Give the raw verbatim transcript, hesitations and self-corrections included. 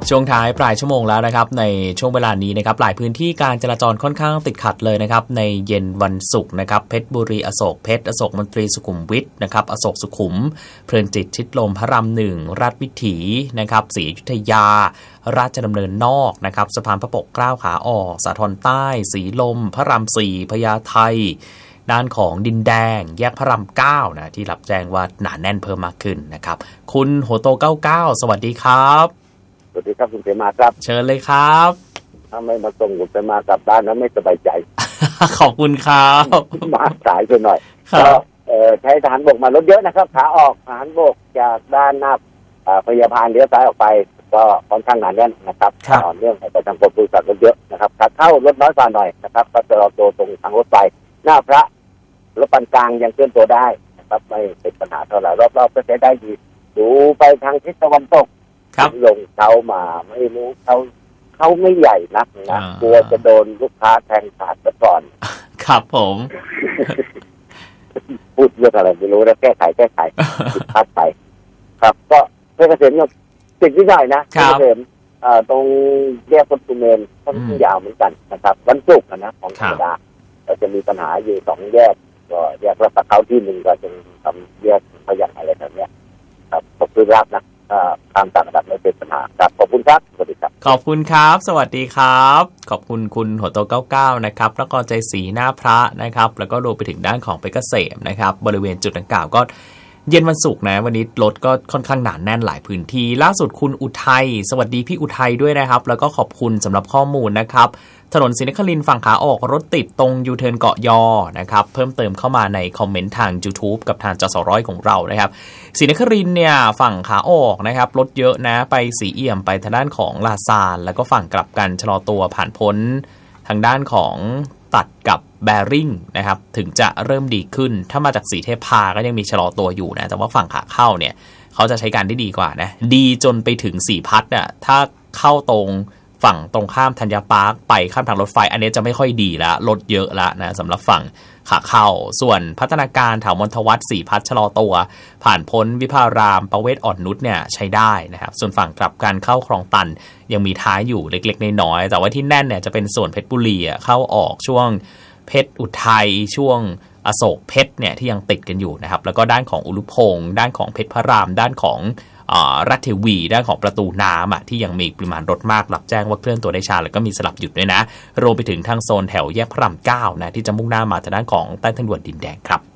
ช่วงท้ายปลายชั่วโมงแล้วนะครับในช่วงเวลานี้นะครับหลายพื้นที่การจราจรค่อนข้างติดขัดเลยนะครับในเย็นวันศุกร์นะครับเพชรบุรีอโศกเพชรอโศกมนตรีสุขุมวิทนะครับอโศกสุขุมเพลินจิตชิดลมพระรามหนึ่งราชวิถีนะครับศรีอยุธยาราชดำเนินนอกนะครับสะพานพระปกเกล้าขาออกสาทรใต้ศรีลมพระรามสี่พญาไทด้านของดินแดงแยกพระรามเก้านะที่รับแจ้งว่าหนาแน่นเพิ่มมากขึ้นนะครับคุณโหโตเก้าเก้าสวัสดีครับสวัสดีครับคุณเสมาครับเชิญเลยครับถ้าไม่มาส่งคุณเสมากลับบ้านนั้นไม่สบายใจขอบคุณครับมาสายไปหน่อยก็ใช้ทหารบกมารถเยอะนะครับขาออกทหารบกจากด้านหน้าพยาบาลเลี้ยวซ้ายออกไปก็ค่อนข้างหนาแน่นนะครับต่อเนื่องไปทางกรมบริษัทรถเยอะนะครับขาเข้ารถน้อยกว่าหน่อยนะครับก็จะรอตัวตรงทางรถไฟหน้าพระรถปานกลางยังเคลื่อนตัวได้นะครับไม่เป็นปัญหาเท่าไหร่รอบๆก็ใช้ได้ดีดูไปทางทิศตะวันตกลงเขามาไม่รู้เขาเขาไม่ใหญ่นักนะกลัวจะโดนลูกค้าแทงขาดซะก่อนครับผมพูดเรื่องอะไรไม่รู้นะแก้ไขแก้ไขผิดพลาดไปครับก็เพชรเกษมยังติดนิดหน่อยนะเพชรเกษมตรงแยกพุทธเมนค่อนข้างยาวเหมือนกันนะครับวันศุกร์นะของธรรมดาเราจะมีปัญหาอยู่สองแยกก็แยกรัฐเขาที่หนึ่งก็จะทำแยกพยัญชนะอะไรแบบนี้ครับขอบคุณครับนะตามต่างระดับไม่เป็นปัญหาครับขอบคุณครับสวัสดีครับขอบคุณครับสวัสดีครับขอบคุณคุณหัวโตเก้าเก้านะครับนครใจศรีหน้าพระนะครับแล้วก็รวมไปถึงด้านของเพชรเกษมนะครับบริเวณจุดดังกล่าวก็เย็นวันศุกร์นะวันนี้รถก็ค่อนข้างหนาแน่นหลายพื้นที่ล่าสุดคุณอุทัยสวัสดีพี่อุทัยด้วยนะครับแล้วก็ขอบคุณสำหรับข้อมูลนะครับถนนศรีนครินทร์ฝั่งขาออกรถติดตรงยูเทิร์นเกาะยอนะครับเพิ่มเติมเข้ามาในคอมเมนต์ทาง YouTube กับทางจสร้อยของเรานะครับศรีนครินทร์เนี่ยฝั่งขาออกนะครับรถเยอะนะไปสีเอี่ยมไปทางด้านของลาซานแล้วก็ฝั่งกลับกันชะลอตัวผ่านพ้นทางด้านของตัดกับแบริ่งนะครับถึงจะเริ่มดีขึ้นถ้ามาจากสีเทพาก็ยังมีชะลอตัวอยู่นะแต่ว่าฝั่งขาเข้าเนี่ยเขาจะใช้การได้ดีกว่านะดีจนไปถึงสี่พัดน่ะถ้าเข้าตรงฝั่งตรงข้ามธัญญาปาร์คไปข้ามทางรถไฟอันนี้จะไม่ค่อยดีละรถเยอะละนะสำหรับฝั่งขาเข้าส่วนพัฒนาการแถวมณฑวัฒน์สี่พัดชะลอตัวผ่านพ้นวิภารามประเวศอ่อนนุชเนี่ยใช้ได้นะครับส่วนฝั่งกลับกันเข้าคลองตันยังมีท้ายอยู่เล็กๆน้อยๆแต่ว่าที่แน่นเนี่ยจะเป็นส่วนเพชรบุรีเข้าออกช่วงเพชรอุทัยช่วงอโศกเพชรเนี่ยที่ยังติดกันอยู่นะครับแล้วก็ด้านของอุลุพงษ์ด้านของเพชรพระรามด้านของรัฐเทวีด้านของประตูน้ำอ่ะที่ยังมีปริมาณรถมากรับแจ้งว่าเคลื่อนตัวได้ช้าแล้วก็มีสลับหยุดด้วยนะรวมไปถึงทางโซนแถวแยกพระรามเก้านะที่จะมุ่งหน้ามาทางด้านของใต้ทางด่วนดินแดงครับ